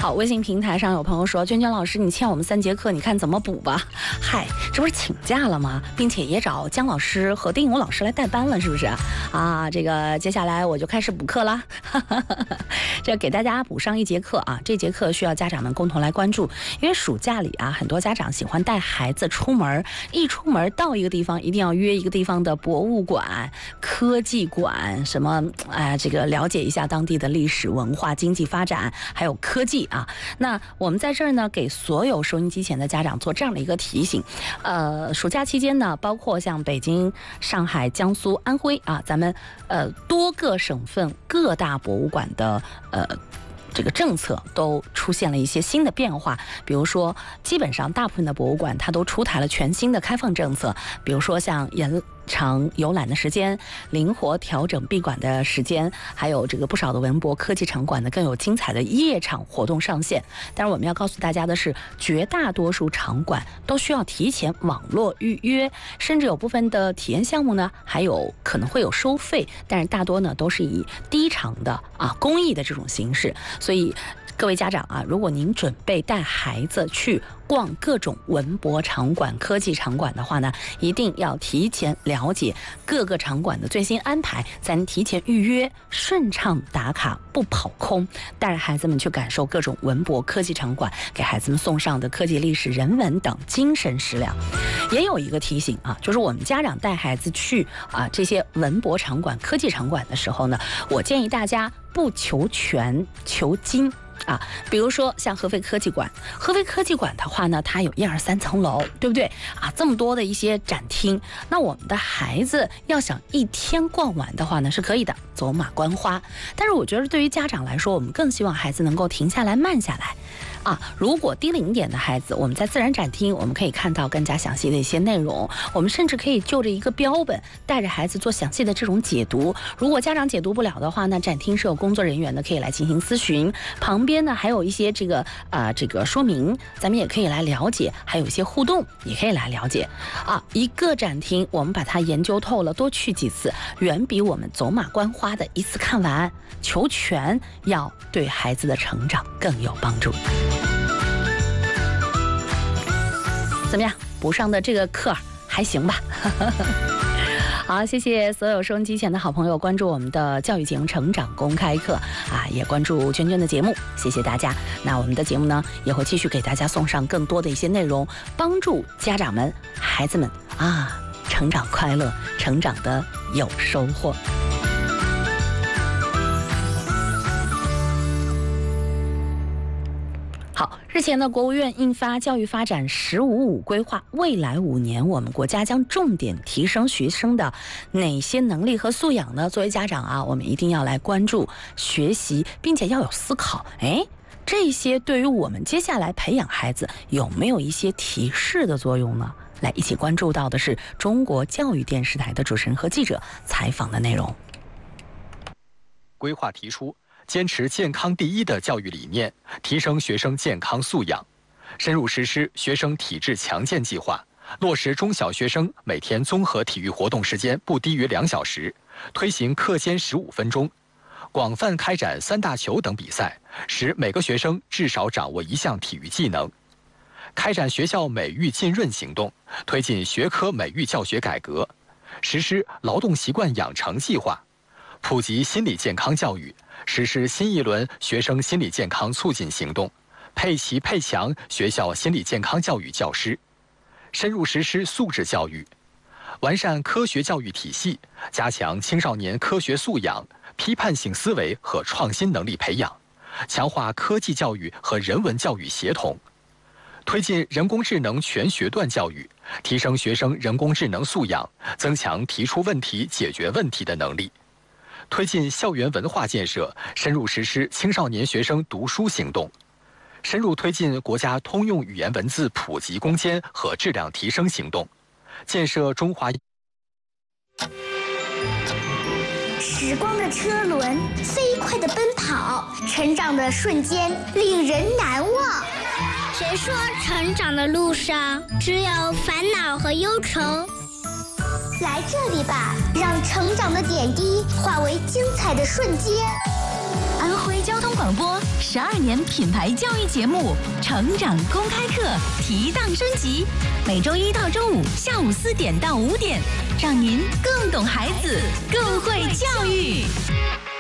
好，微信平台上有朋友说，娟娟老师，你欠我们3节课，你看怎么补吧？嗨，这不是请假了吗？并且也找姜老师和丁勇老师来代班了，是不是？啊，这个接下来我就开始补课啦。这给大家补上1节课啊，这节课需要家长们共同来关注，因为暑假里啊，很多家长喜欢带孩子出门，一出门到一个地方，一定要约一个地方的博物馆、科技馆，什么这个了解一下当地的历史文化、经济发展，还有科技啊。那我们在这儿呢，给所有收音机前的家长做这样的一个提醒，暑假期间呢，包括像北京、上海、江苏、安徽啊，咱们多个省份各大博物馆的这个政策都出现了一些新的变化，比如说基本上大部分的博物馆它都出台了全新的开放政策，比如说像延长游览的时间，灵活调整闭馆的时间，还有这个不少的文博科技场馆呢更有精彩的夜场活动上线。但是我们要告诉大家的是，绝大多数场馆都需要提前网络预约，甚至有部分的体验项目呢还有可能会有收费，但是大多呢都是以低场的公益的这种形式。所以各位家长啊，如果您准备带孩子去逛各种文博场馆、科技场馆的话呢，一定要提前了解各个场馆的最新安排，才能提前预约，顺畅打卡，不跑空，带着孩子们去感受各种文博科技场馆给孩子们送上的科技、历史、人文等精神食粮。也有一个提醒啊，就是我们家长带孩子去这些文博场馆、科技场馆的时候呢，我建议大家不求全求精比如说像合肥科技馆，合肥科技馆的话呢，它有1、2、3层楼，对不对这么多的一些展厅，那我们的孩子要想1天逛完的话呢，是可以的，走马观花。但是我觉得对于家长来说，我们更希望孩子能够停下来、慢下来如果低龄点的孩子，我们在自然展厅我们可以看到更加详细的一些内容，我们甚至可以就着一个标本带着孩子做详细的这种解读。如果家长解读不了的话呢，展厅是有工作人员的，可以来进行咨询，旁边呢还有一些这个说明，咱们也可以来了解，还有一些互动也可以来了解一个展厅我们把它研究透了，多去几次，远比我们走马观花的一次看完求全要对孩子的成长更有帮助。怎么样，补上的这个课还行吧？好，谢谢所有收音机前的好朋友关注我们的教育节目《成长公开课》也关注娟娟的节目，谢谢大家。那我们的节目呢，也会继续给大家送上更多的一些内容，帮助家长们、孩子们成长快乐，成长的有收获。好，日前呢，国务院印发《教育发展“15+5”规划》，未来5年我们国家将重点提升学生的哪些能力和素养呢？作为家长我们一定要来关注学习，并且要有思考。这些对于我们接下来培养孩子有没有一些提示的作用呢？来一起关注到的是中国教育电视台的主持人和记者采访的内容。 规划提出坚持健康第一的教育理念，提升学生健康素养，深入实施学生体质强健计划，落实中小学生每天综合体育活动时间不低于2小时，推行课间15分钟，广泛开展3大球等比赛，使每个学生至少掌握1项体育技能。开展学校美育浸润行动，推进学科美育教学改革，实施劳动习惯养成计划，普及心理健康教育，实施新一轮学生心理健康促进行动，配齐配强学校心理健康教育教师，深入实施素质教育，完善科学教育体系，加强青少年科学素养、批判性思维和创新能力培养，强化科技教育和人文教育协同，推进人工智能全学段教育，提升学生人工智能素养，增强提出问题、解决问题的能力。推进校园文化建设，深入实施青少年学生读书行动，深入推进国家通用语言文字普及攻坚和质量提升行动，建设中华。 时光的车轮飞快地奔跑，成长的瞬间令人难忘。 谁说成长的路上只有烦恼和忧愁？ 来这里吧，让成长的点滴化为精彩的瞬间。 安徽交通广播 12年品牌教育节目《成长公开课》提档升级，每周1到周5下午4点到5点，让您更懂孩子，更会教育。